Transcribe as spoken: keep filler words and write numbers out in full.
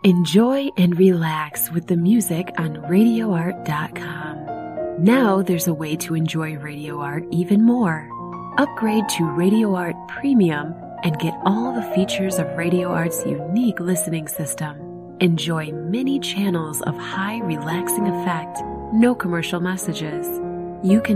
Enjoy and relax with the music on radio art dot com. Now there's a way to enjoy Radio Art even more. Upgrade to Radio Art Premium and get all the features of Radio Art's unique listening system. Enjoy many channels of high relaxing effect, no commercial messages. You can